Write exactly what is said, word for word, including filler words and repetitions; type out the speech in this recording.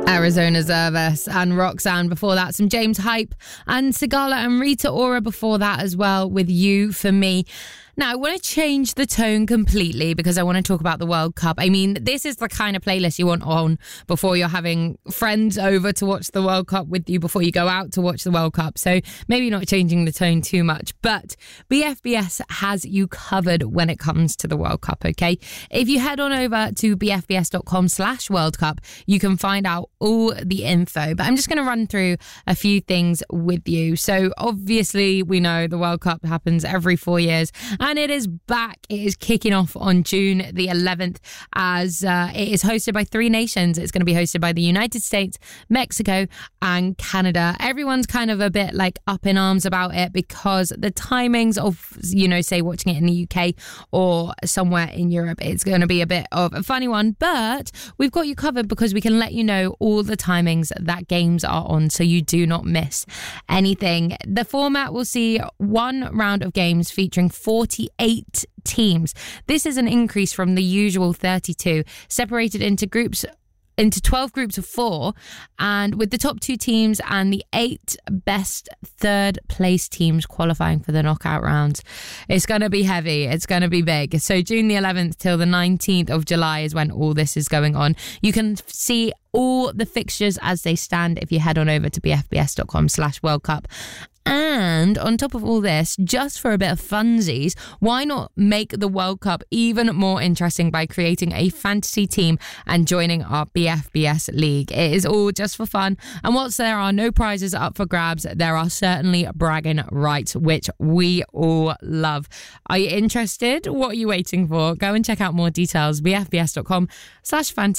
Arizona Zervas and Roxanne before that, some James Hype and Sigala and Rita Ora before that as well with You For Me. Now, I want to change the tone completely because I want to talk about the World Cup. I mean, this is the kind of playlist you want on before you're having friends over to watch the World Cup with you, before you go out to watch the World Cup. So maybe not changing the tone too much, but B F B S has you covered when it comes to the World Cup, okay? If you head on over to bfbs.com slash World Cup, you can find out all the info. But I'm just going to run through a few things with you. So obviously, we know the World Cup happens every four years. And it is back. It is kicking off on June the eleventh as uh, it is hosted by three nations. It's going to be hosted by the United States, Mexico and Canada. Everyone's kind of a bit like up in arms about it because the timings of, you know, say watching it in the U K or somewhere in Europe, it's going to be a bit of a funny one. But we've got you covered because we can let you know all the timings that games are on so you do not miss anything. The format will see one round of games featuring forty forty-eight teams. This is an increase from the usual thirty-two, separated into groups into twelve groups of four, and with the top two teams and the eight best third place teams qualifying for the knockout rounds. It's going to be heavy. It's going to be big. So June the eleventh till the nineteenth of July is when all this is going on. You can see all the fixtures as they stand if you head on over to bfbs.com slash World Cup. And on top of all this, just for a bit of funsies, why not make the World Cup even more interesting by creating a fantasy team and joining our B F B S League? It is all just for fun. And whilst there are no prizes up for grabs, there are certainly bragging rights, which we all love. Are you interested? What are you waiting for? Go and check out more details, bfbs.com slash fantasy.